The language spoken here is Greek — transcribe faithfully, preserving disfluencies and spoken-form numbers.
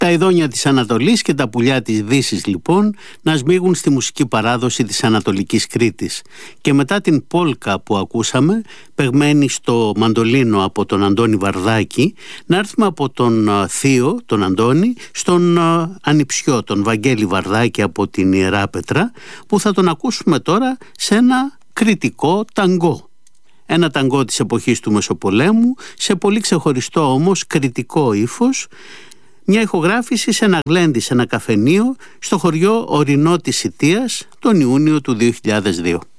Τα ειδόνια της Ανατολής και τα πουλιά της Δύσης λοιπόν να σμίγουν στη μουσική παράδοση της Ανατολικής Κρήτης. Και μετά την πόλκα που ακούσαμε, παιγμένη στο μαντολίνο από τον Αντώνη Βαρδάκη, να έρθουμε από τον θείο, τον Αντώνη, στον ανιψιό, τον Βαγγέλη Βαρδάκη από την Ιερά Πετρά, που θα τον ακούσουμε τώρα σε ένα κρητικό ταγκό. Ένα ταγκό της εποχής του Μεσοπολέμου, σε πολύ ξεχωριστό όμως κρητικό ύφος, μια ηχογράφηση σε ένα γλέντι, σε ένα καφενείο στο χωριό Ορεινό της Σιτίας τον Ιούνιο του δύο χιλιάδες δύο.